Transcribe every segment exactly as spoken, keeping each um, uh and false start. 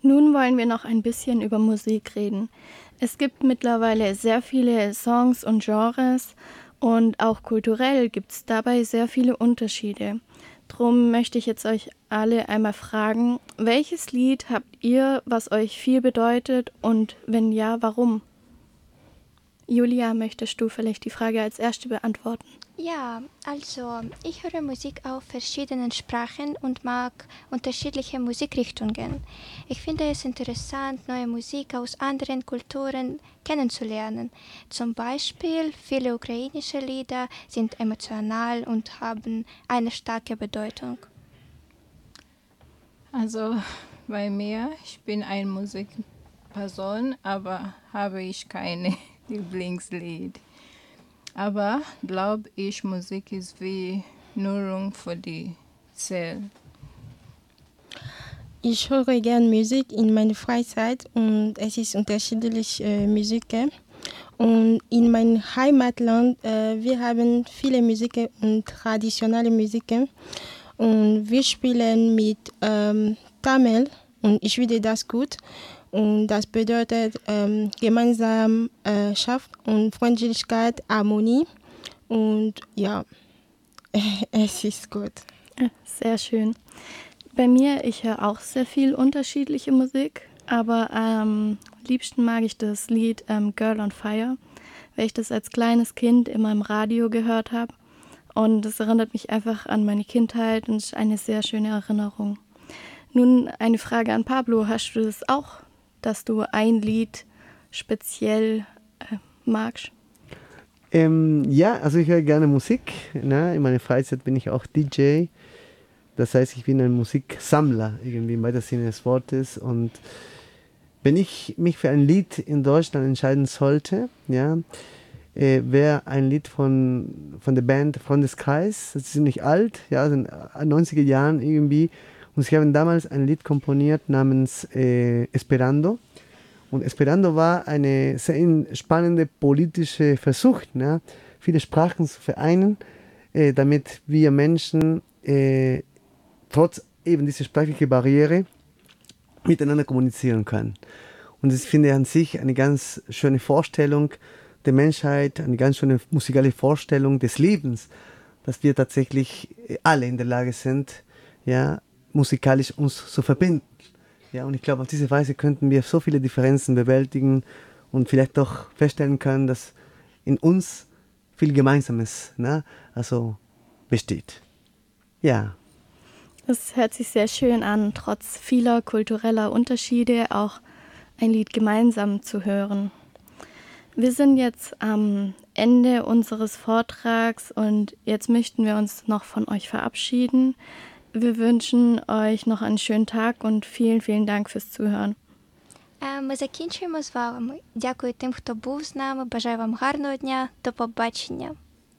Nun wollen wir noch ein bisschen über Musik reden. Es gibt mittlerweile sehr viele Songs und Genres und auch kulturell gibt es dabei sehr viele Unterschiede. Drum möchte ich jetzt euch alle einmal fragen, welches Lied habt ihr, was euch viel bedeutet und wenn ja, warum? Julia, möchtest du vielleicht die Frage als erste beantworten? Ja, also ich höre Musik auf verschiedenen Sprachen und mag unterschiedliche Musikrichtungen. Ich finde es interessant, neue Musik aus anderen Kulturen kennenzulernen. Zum Beispiel viele ukrainische Lieder sind emotional und haben eine starke Bedeutung. Also bei mir, ich bin eine Musikperson, aber habe ich keine Lieblingslied. Aber glaube ich, Musik ist wie Nahrung für die Seele. Ich höre gern Musik in meiner Freizeit und es ist unterschiedliche äh, Musiken. Und in meinem Heimatland, äh, wir haben viele Musiken und traditionelle Musiken. Und wir spielen mit ähm, Tamil und ich finde das gut. Und das bedeutet ähm, Gemeinschaft und Freundlichkeit, Harmonie. Und ja, es ist gut. Sehr schön. Bei mir, ich höre auch sehr viel unterschiedliche Musik, aber am liebsten mag ich das Lied ähm, Girl on Fire, weil ich das als kleines Kind immer im Radio gehört habe. Und das erinnert mich einfach an meine Kindheit und ist eine sehr schöne Erinnerung. Nun eine Frage an Pablo. Hast du das auch, dass du ein Lied speziell äh, magst? Ähm, ja, also ich höre gerne Musik. Ne? In meiner Freizeit bin ich auch D J. Das heißt, ich bin ein Musiksammler, irgendwie im weitesten Sinne des Wortes. Und wenn ich mich für ein Lied in Deutschland entscheiden sollte, ja, äh, wäre ein Lied von, von der Band Freundeskreis. Das ist ziemlich alt, ja, in den neunziger Jahren irgendwie. Und sie haben damals ein Lied komponiert namens äh, Esperando. Und Esperando war eine sehr spannende politische Versuch, ne, viele Sprachen zu vereinen, äh, damit wir Menschen äh, trotz eben dieser sprachlichen Barriere miteinander kommunizieren können. Und ich finde an sich eine ganz schöne Vorstellung der Menschheit, eine ganz schöne musikalische Vorstellung des Lebens, dass wir tatsächlich alle in der Lage sind, ja, musikalisch uns zu verbinden. Ja, und ich glaube, auf diese Weise könnten wir so viele Differenzen bewältigen und vielleicht doch feststellen können, dass in uns viel Gemeinsames, ne, also besteht. Ja. Das hört sich sehr schön an, trotz vieler kultureller Unterschiede auch ein Lied gemeinsam zu hören. Wir sind jetzt am Ende unseres Vortrags und jetzt möchten wir uns noch von euch verabschieden. Wir wünschen euch noch einen schönen Tag und vielen, vielen Dank fürs Zuhören. Ми закінчуємо з вами. Дякую тим, хто був з нами. Бажаю вам гарного дня. До побачення.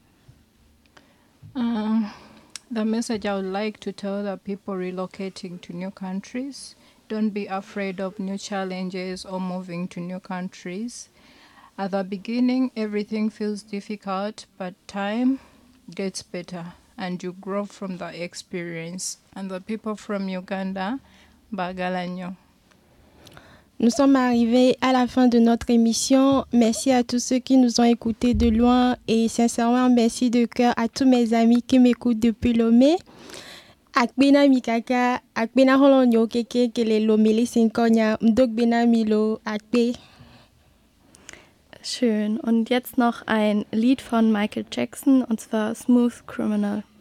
Um, the message I would like to tell the people relocating to new countries: don't be afraid of new challenges or moving to new countries. At the beginning, everything feels difficult, but time gets better and you grow from the experience. And the people from Uganda, Bagalanyo. Nous sommes arrivés à la fin de notre émission. Merci à tous ceux qui nous ont écoutés de loin et sincèrement merci de cœur à tous mes amis qui m'écoutent depuis Lomé. Akbena mikaka, akbena holonyo keke kele lomeli sinkonya, mdok bena milo akbe. Schön. Und jetzt noch ein Lied von Michael Jackson und zwar Smooth Criminal.